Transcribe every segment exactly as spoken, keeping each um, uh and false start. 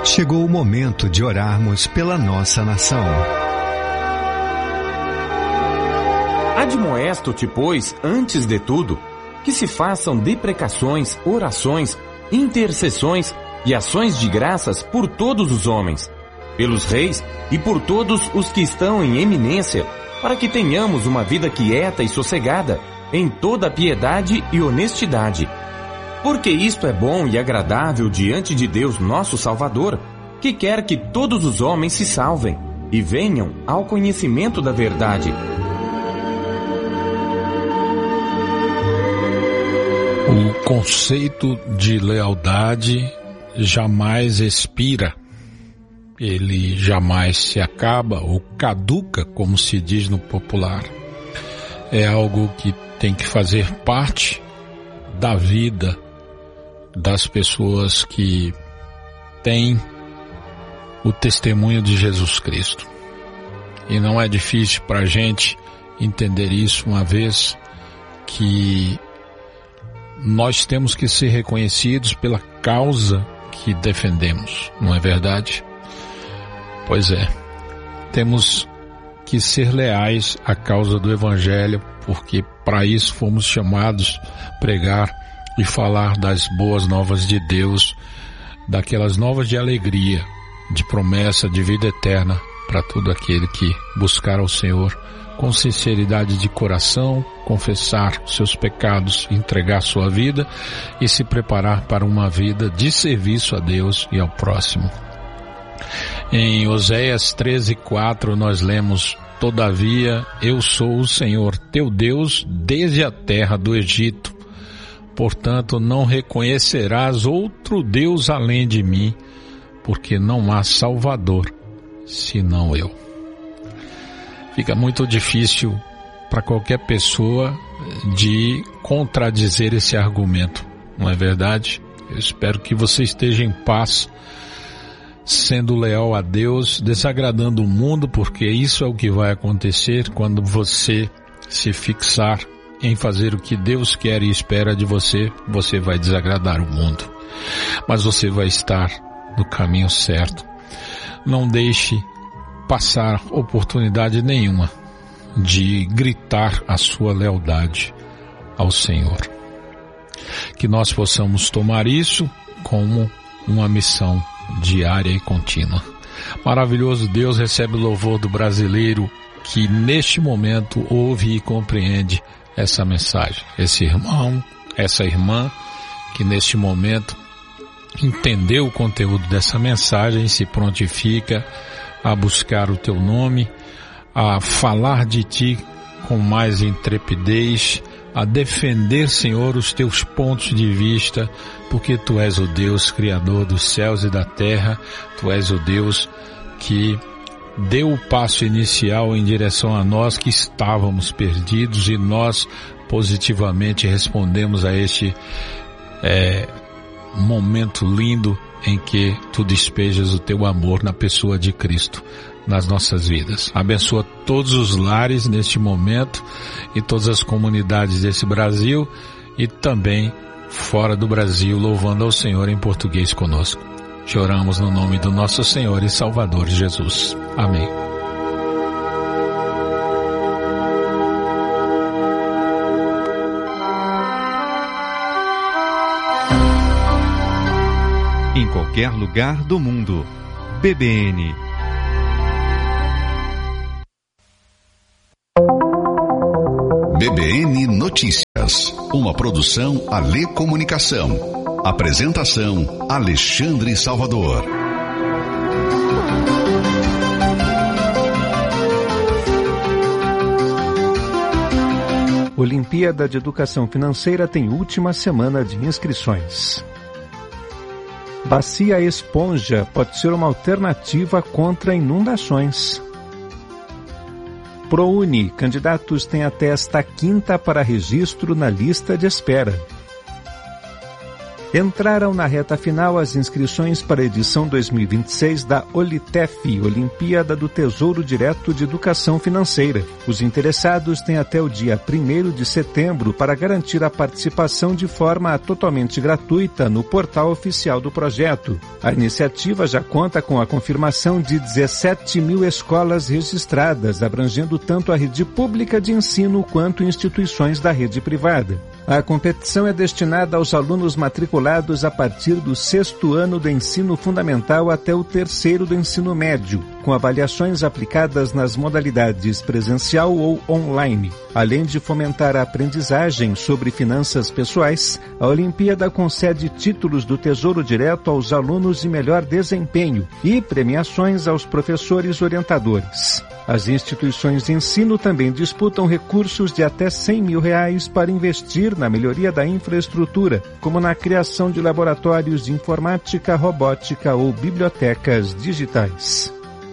Chegou o momento de orarmos pela nossa nação. Admoesto-te, pois, antes de tudo, que se façam deprecações, orações, intercessões e ações de graças por todos os homens, pelos reis e por todos os que estão em eminência, para que tenhamos uma vida quieta e sossegada, em toda piedade e honestidade. Porque isto é bom e agradável diante de Deus nosso Salvador, que quer que todos os homens se salvem e venham ao conhecimento da verdade. O conceito de lealdade jamais expira, ele jamais se acaba ou caduca, como se diz no popular. É algo que tem que fazer parte da vida das pessoas que têm o testemunho de Jesus Cristo. E não é difícil para a gente entender isso, uma vez que nós temos que ser reconhecidos pela causa que defendemos, não é verdade? Pois é, temos que ser leais à causa do Evangelho, porque para isso fomos chamados a pregar e falar das boas novas de Deus, daquelas novas de alegria, de promessa de vida eterna para todo aquele que buscar ao Senhor com sinceridade de coração, confessar os seus pecados, entregar sua vida e se preparar para uma vida de serviço a Deus e ao próximo. Em Oséias treze, quatro nós lemos: todavia eu sou o Senhor teu Deus desde a terra do Egito, portanto não reconhecerás outro Deus além de mim, porque não há Salvador senão eu. Fica muito difícil para qualquer pessoa de contradizer esse argumento, não é verdade? Eu espero que você esteja em paz, sendo leal a Deus, desagradando o mundo, porque isso é o que vai acontecer quando você se fixar em fazer o que Deus quer e espera de você. Você vai desagradar o mundo, mas você vai estar no caminho certo. Não deixe passar oportunidade nenhuma de gritar a sua lealdade ao Senhor. Que nós possamos tomar isso como uma missão diária e contínua. Maravilhoso Deus, recebe o louvor do brasileiro que neste momento ouve e compreende essa mensagem. Esse irmão, essa irmã que neste momento entendeu o conteúdo dessa mensagem, se prontifica a buscar o teu nome, a falar de ti com mais intrepidez, a defender, Senhor, os teus pontos de vista, porque tu és o Deus criador dos céus e da terra, tu és o Deus que deu o passo inicial em direção a nós que estávamos perdidos, e nós positivamente respondemos a este é, momento lindo em que tu despejas o teu amor na pessoa de Cristo nas nossas vidas. Abençoa todos os lares neste momento e todas as comunidades desse Brasil e também fora do Brasil, louvando ao Senhor em português conosco. Te oramos no nome do nosso Senhor e Salvador Jesus. Amém. Em qualquer lugar do mundo. B B N. B B N Notícias, uma produção Alê Comunicação. Apresentação Alexandre Salvador. Olimpíada de Educação Financeira tem última semana de inscrições. Bacia esponja pode ser uma alternativa contra inundações. ProUni, candidatos têm até esta quinta para registro na lista de espera. Entraram na reta final as inscrições para a edição dois mil e vinte e seis da Olitef, Olimpíada do Tesouro Direto de Educação Financeira. Os interessados têm até o dia primeiro de setembro para garantir a participação de forma totalmente gratuita no portal oficial do projeto. A iniciativa já conta com a confirmação de dezessete mil escolas registradas, abrangendo tanto a rede pública de ensino quanto instituições da rede privada. A competição é destinada aos alunos matriculados a partir do sexto ano do ensino fundamental até o terceiro do ensino médio, com avaliações aplicadas nas modalidades presencial ou online. Além de fomentar a aprendizagem sobre finanças pessoais, a Olimpíada concede títulos do Tesouro Direto aos alunos de melhor desempenho e premiações aos professores orientadores. As instituições de ensino também disputam recursos de até cem mil reais para investir na melhoria da infraestrutura, como na criação de laboratórios de informática, robótica ou bibliotecas digitais.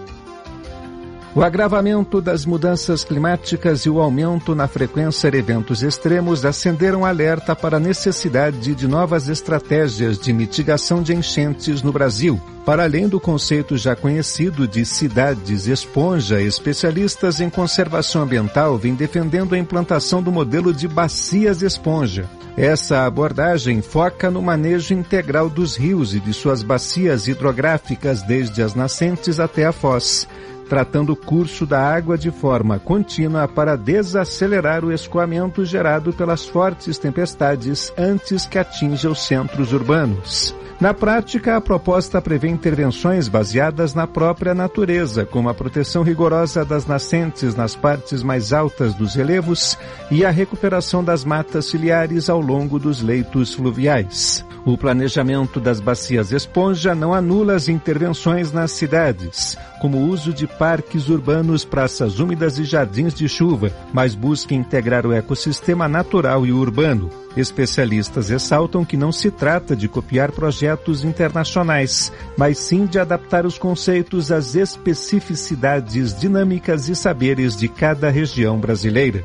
O agravamento das mudanças climáticas e o aumento na frequência de eventos extremos acenderam alerta para a necessidade de novas estratégias de mitigação de enchentes no Brasil. Para além do conceito já conhecido de cidades esponja, especialistas em conservação ambiental vêm defendendo a implantação do modelo de bacias esponja. Essa abordagem foca no manejo integral dos rios e de suas bacias hidrográficas desde as nascentes até a foz, tratando o curso da água de forma contínua para desacelerar o escoamento gerado pelas fortes tempestades antes que atinja os centros urbanos. Na prática, a proposta prevê intervenções baseadas na própria natureza, como a proteção rigorosa das nascentes nas partes mais altas dos relevos e a recuperação das matas ciliares ao longo dos leitos fluviais. O planejamento das bacias esponja não anula as intervenções nas cidades, como o uso de parques urbanos, praças úmidas e jardins de chuva, mas busca integrar o ecossistema natural e urbano. Especialistas ressaltam que não se trata de copiar projetos internacionais, mas sim de adaptar os conceitos às especificidades dinâmicas e saberes de cada região brasileira.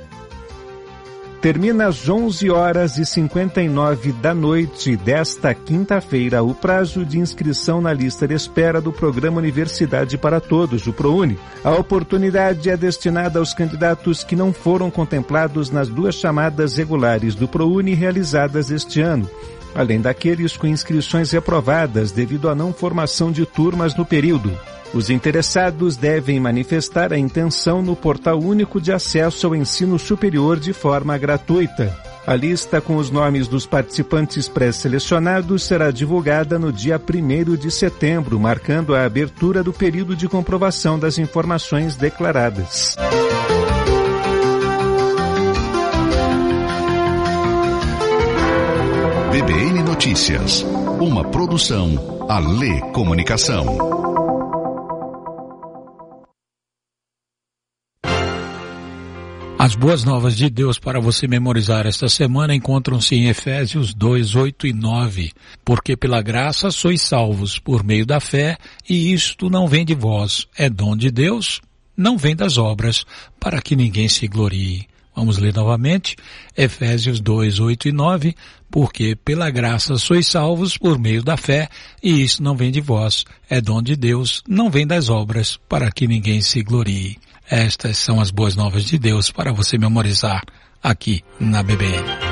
Termina às onze horas e cinquenta e nove da noite desta quinta-feira o prazo de inscrição na lista de espera do Programa Universidade para Todos, o ProUni. A oportunidade é destinada aos candidatos que não foram contemplados nas duas chamadas regulares do ProUni realizadas este ano, além daqueles com inscrições reprovadas devido à não formação de turmas no período. Os interessados devem manifestar a intenção no Portal Único de Acesso ao Ensino Superior de forma gratuita. A lista com os nomes dos participantes pré-selecionados será divulgada no dia primeiro de setembro, marcando a abertura do período de comprovação das informações declaradas. B B N Notícias, uma produção Alê Comunicação. As boas novas de Deus para você memorizar esta semana encontram-se em Efésios dois, oito e nove. Porque pela graça sois salvos por meio da fé, e isto não vem de vós, é dom de Deus, não vem das obras, para que ninguém se glorie. Vamos ler novamente, Efésios dois, oito e nove. Porque pela graça sois salvos por meio da fé, e isso não vem de vós, é dom de Deus, não vem das obras, para que ninguém se glorie. Estas são as boas novas de Deus para você memorizar aqui na B B N.